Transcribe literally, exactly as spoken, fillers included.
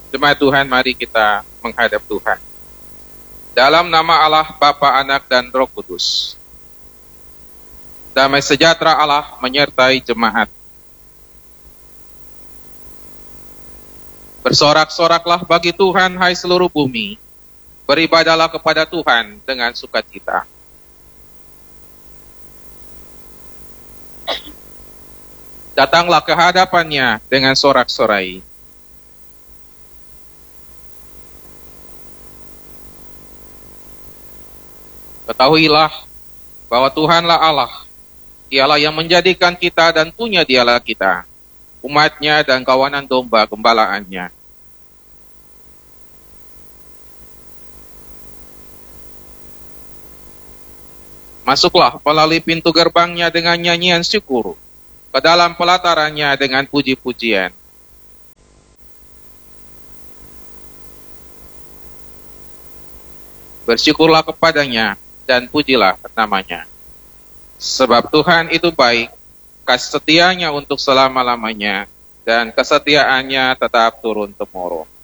Jemaat Tuhan, mari kita menghadap Tuhan. Dalam nama Allah, Bapa, Anak, dan Roh Kudus. Damai sejahtera Allah menyertai jemaat. Bersorak-soraklah bagi Tuhan, hai seluruh bumi. Beribadahlah kepada Tuhan dengan sukacita. Datanglah ke hadapannya dengan sorak-sorai. Ketahuilah bahwa Tuhanlah Allah. Dialah yang menjadikan kita dan punya dialah kita, umatnya dan kawanan domba gembalaannya. Masuklah melalui pintu gerbangnya dengan nyanyian syukur, ke dalam pelatarannya dengan puji-pujian. Bersyukurlah kepadanya dan pujilah namanya. Sebab Tuhan itu baik, kasih setianya untuk selama-lamanya, dan kesetiaannya tetap turun-temurun.